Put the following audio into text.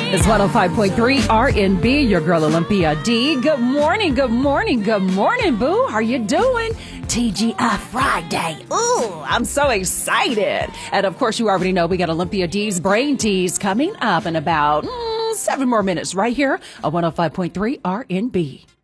It's 105.3 RNB, your girl Olympia D. Good morning, good morning, good morning, boo. How you doing? TGI Friday. Ooh, I'm so excited. And of course, you already know we got Olympia D's Brain Tease coming up in about 7 more minutes right here on 105.3 RNB.